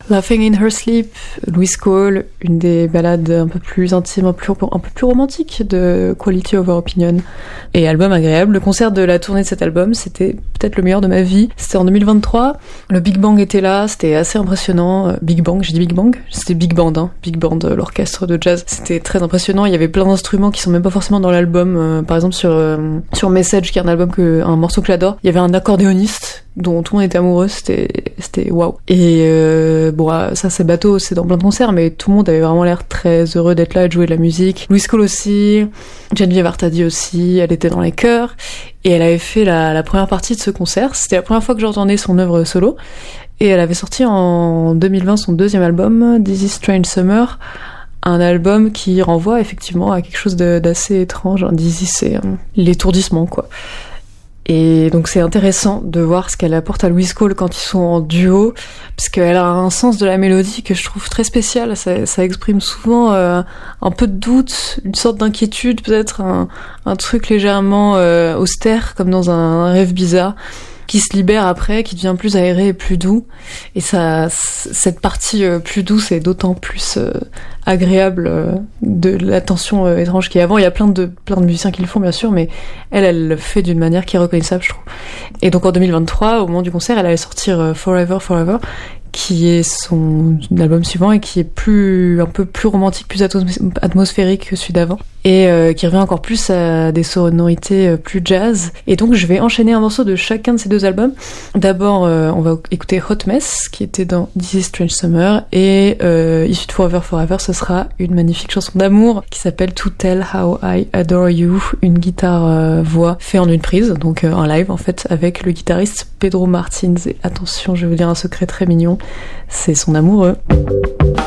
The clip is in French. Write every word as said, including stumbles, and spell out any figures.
Laughing in Her Sleep, Louis Cole, une des ballades un peu plus intimes, un peu plus, un peu plus romantiques de Quality Over Opinion. Et album agréable. Le concert de la tournée de cet album, c'était peut-être le meilleur de ma vie. C'était en deux mille vingt-trois. Le Big Bang était là, c'était assez impressionnant. Big Bang, j'ai dit Big Bang? C'était Big Band, hein. Big Band, l'orchestre de jazz. C'était très impressionnant. Il y avait plein d'instruments qui sont même pas forcément dans l'album. Euh, par exemple, sur, euh, sur Message, qui est un album que, un morceau que j'adore, il y avait un accordéoniste dont tout le monde était amoureux, c'était, c'était waouh. Et euh, bon, ça c'est bateau, c'est dans plein de concerts, mais tout le monde avait vraiment l'air très heureux d'être là et de jouer de la musique. Louis Cole aussi, Geneviève Artadi aussi, elle était dans les chœurs, et elle avait fait la, la première partie de ce concert. C'était la première fois que j'entendais son œuvre solo, et elle avait sorti en deux mille vingt son deuxième album, This Is Strange Summer, un album qui renvoie effectivement à quelque chose de, d'assez étrange. This Is, c'est euh, l'étourdissement, quoi. Et donc c'est intéressant de voir ce qu'elle apporte à Louis Cole quand ils sont en duo, parce qu'elle a un sens de la mélodie que je trouve très spécial. Ça, ça exprime souvent euh, un peu de doute, une sorte d'inquiétude, peut-être un, un truc légèrement euh, austère, comme dans un, un rêve bizarre, qui se libère après, qui devient plus aéré et plus doux. Et ça, cette partie euh, plus douce est d'autant plus euh, agréable euh, de la tension euh, étrange qu'il y a avant. Il y a plein de, plein de musiciens qui le font, bien sûr, mais elle, elle le fait d'une manière qui est reconnaissable, je trouve. Et donc en deux mille vingt-trois, au moment du concert, elle allait sortir euh, Forever, Forever, qui est son album suivant et qui est plus, un peu plus romantique, plus atmos- atmosphérique que celui d'avant. Et euh, qui revient encore plus à des sonorités plus jazz. Et donc je vais enchaîner un morceau de chacun de ces deux albums. D'abord, euh, on va écouter Hot Mess, qui était dans This Is Strange Summer, et euh, issu de Forever Forever, ce sera une magnifique chanson d'amour qui s'appelle To Tell How I Adore You, une guitare-voix euh, fait en une prise, donc euh, un live en fait, avec le guitariste Pedro Martins. Et attention, je vais vous dire un secret très mignon, c'est son amoureux.